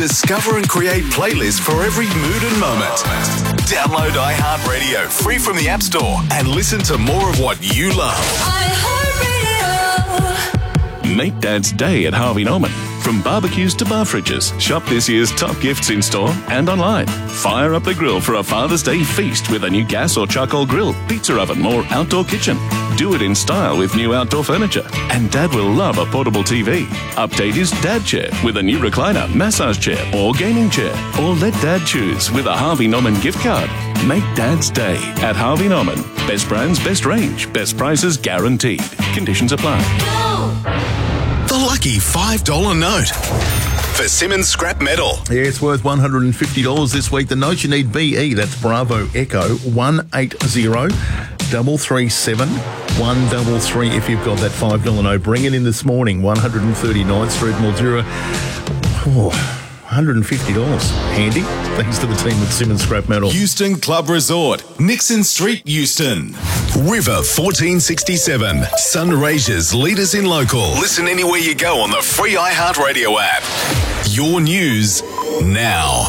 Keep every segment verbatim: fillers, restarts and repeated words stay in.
Discover and create playlists for every mood and moment. Download iHeartRadio free from the App Store and listen to more of what you love. iHeartRadio. Make Dad's day at Harvey Norman. From barbecues to bar fridges, shop this year's top gifts in store and online. Fire up the grill for a Father's Day feast with a new gas or charcoal grill, pizza oven or outdoor kitchen. Do it in style with new outdoor furniture. And Dad will love a portable T V. Update his Dad chair with a new recliner, massage chair or gaming chair. Or let Dad choose with a Harvey Norman gift card. Make Dad's day at Harvey Norman. Best brands, best range, best prices guaranteed. Conditions apply. The lucky five dollar note for Simmons Scrap Metal. Yeah, it's worth one hundred fifty dollars this week. The note you need, B E, that's Bravo Echo, one eight zero, three three seven, one three three if you've got that five dollar note. Bring it in this morning, one thirty-ninth Street, Mildura. Oh, one hundred fifty dollars. Handy. Thanks to the team at Simmons Scrap Metal. Euston Club Resort, Nixon Street, Euston. River fourteen sixty-seven, Sunraysia's leaders in local. Listen anywhere you go on the free iHeartRadio app. Your news now.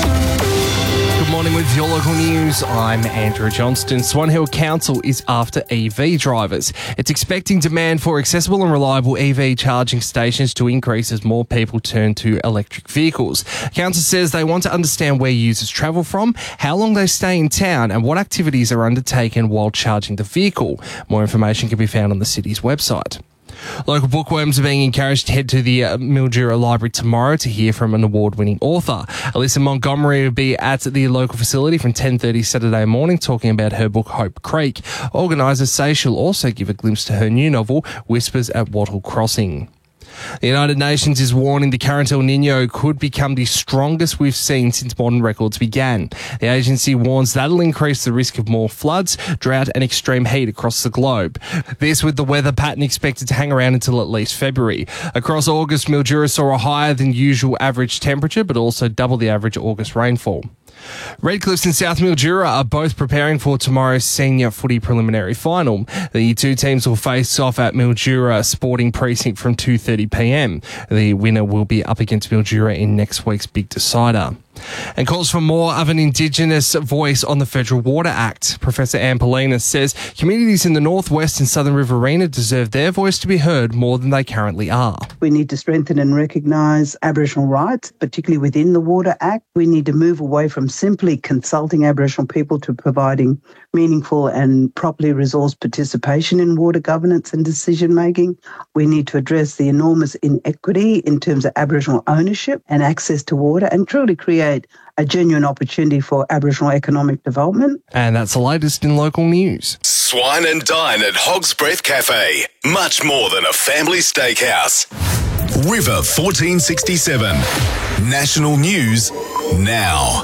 Good morning with your local news. I'm Andrew Johnston. Swan Hill Council is after E V drivers. It's expecting demand for accessible and reliable E V charging stations to increase as more people turn to electric vehicles. Council says they want to understand where users travel from, how long they stay in town, and what activities are undertaken while charging the vehicle. More information can be found on the city's website. Local bookworms are being encouraged to head to the uh, Mildura Library tomorrow to hear from an award-winning author. Alyssa Montgomery will be at the local facility from ten thirty Saturday morning talking about her book Hope Creek. Organisers say she'll also give a glimpse to her new novel Whispers at Wattle Crossing. The United Nations is warning the current El Niño could become the strongest we've seen since modern records began. The agency warns that'll increase the risk of more floods, drought and extreme heat across the globe. This with the weather pattern expected to hang around until at least February. Across August, Mildura saw a higher than usual average temperature, but also double the average August rainfall. Redcliffs and South Mildura are both preparing for tomorrow's senior footy preliminary final. The two teams will face off at Mildura Sporting Precinct from two thirty p m. The winner will be up against Mildura in next week's Big Decider. And calls for more of an Indigenous voice on the Federal Water Act. Professor Anne Polina says communities in the Northwest and Southern Riverina deserve their voice to be heard more than they currently are. We need to strengthen and recognise Aboriginal rights, particularly within the Water Act. We need to move away from simply consulting Aboriginal people to providing meaningful and properly resourced participation in water governance and decision making. We need to address the enormous inequity in terms of Aboriginal ownership and access to water and truly create a genuine opportunity for Aboriginal economic development. And that's the latest in local news. Swine and Dine at Hog's Breath Cafe. Much more than a family steakhouse. River fourteen sixty-seven. National news now.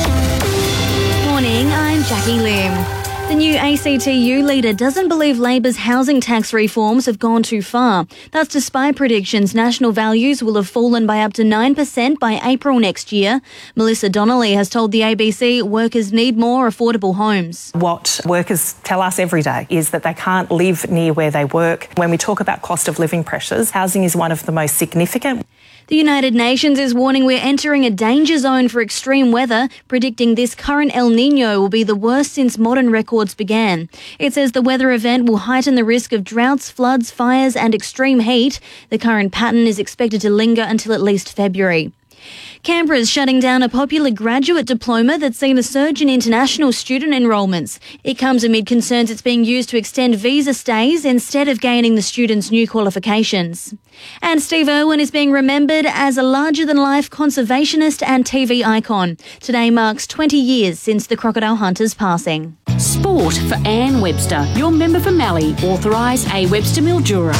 Morning, I'm Jackie Lim. The new A C T U leader doesn't believe Labor's housing tax reforms have gone too far. That's despite predictions national values will have fallen by up to nine percent by April next year. Melissa Donnelly has told the A B C workers need more affordable homes. What workers tell us every day is that they can't live near where they work. When we talk about cost of living pressures, housing is one of the most significant. The United Nations is warning we're entering a danger zone for extreme weather, predicting this current El Niño will be the worst since modern records began. It says the weather event will heighten the risk of droughts, floods, fires and extreme heat. The current pattern is expected to linger until at least February. Canberra's shutting down a popular graduate diploma that's seen a surge in international student enrolments. It comes amid concerns it's being used to extend visa stays instead of gaining the students' new qualifications. And Steve Irwin is being remembered as a larger-than-life conservationist and T V icon. Today marks twenty years since the crocodile hunter's passing. Sport for Anne Webster, your member for Mallee, authorised A Webster Mildura.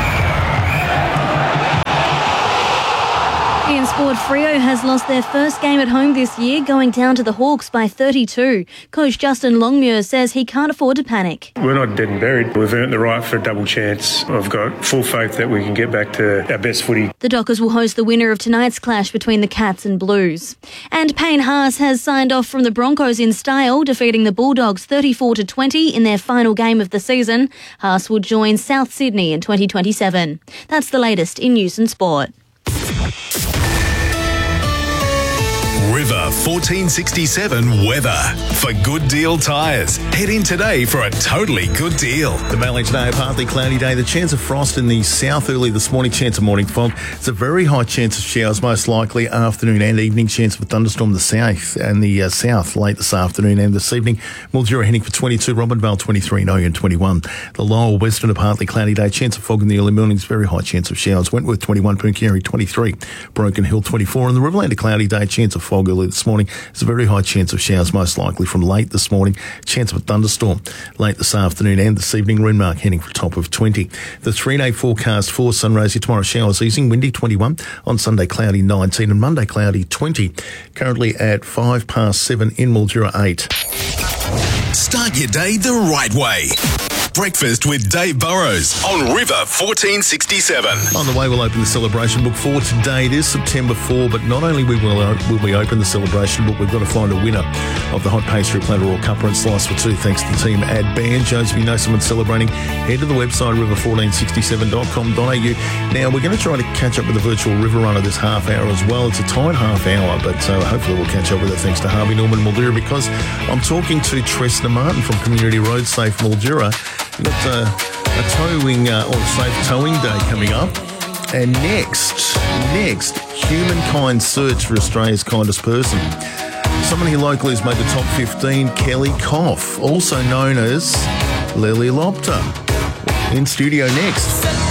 In sport, Freo has lost their first game at home this year, going down to the Hawks by thirty-two. Coach Justin Longmuir says he can't afford to panic. We're not dead and buried. We've earned the right for a double chance. I've got full faith that we can get back to our best footy. The Dockers will host the winner of tonight's clash between the Cats and Blues. And Payne Haas has signed off from the Broncos in style, defeating the Bulldogs thirty-four to twenty in their final game of the season. Haas will join South Sydney in twenty twenty-seven. That's the latest in news and sport. River fourteen sixty-seven weather. For Good Deal tyres, head in today for a totally good deal. The Valley today, a partly cloudy day. The chance of frost in the south early this morning, chance of morning fog. It's a very high chance of showers, most likely afternoon and evening. Chance of a thunderstorm the south and the uh, south late this afternoon and this evening. Mildura heading for twenty-two, Robinvale twenty-three, Nogan twenty-one. The lower western, a partly cloudy day. Chance of fog in the early mornings, very high chance of showers. Wentworth twenty-one, Pooncarie twenty-three, Broken Hill twenty-four. And the Riverland, a cloudy day. Chance of fog early this morning. There's a very high chance of showers, most likely from late this morning. Chance of a thunderstorm late this afternoon and this evening. Renmark heading for a top of twenty. The three-day forecast for Sunrise here tomorrow, showers easing, windy twenty-one. On Sunday, cloudy nineteen, and Monday, cloudy twenty. Currently at five past seven in Mildura eight. Start your day the right way. Breakfast with Dave Burrows on River fourteen sixty-seven. On the way, we'll open the celebration book for today. It is September fourth, but not only will we, will we open the celebration book, we've got to find a winner of the Hot Pastry Platter or Cuppa and Slice for two, thanks to the team at Banjos. If you know someone celebrating, head to the website river fourteen sixty-seven dot com dot a u. Now, we're going to try to catch up with the virtual River Runner this half hour as well. It's a tight half hour, but uh, hopefully we'll catch up with it thanks to Harvey Norman Mildura, because I'm talking to Tressna Martin from Community Road Safe Mildura. We've got uh, a towing uh, or safe towing day coming up. And next, next, Humankind Search for Australia's Kindest Person. Someone here locally has made the top fifteen, Kelly Koff, also known as Lily Lopter. In studio next.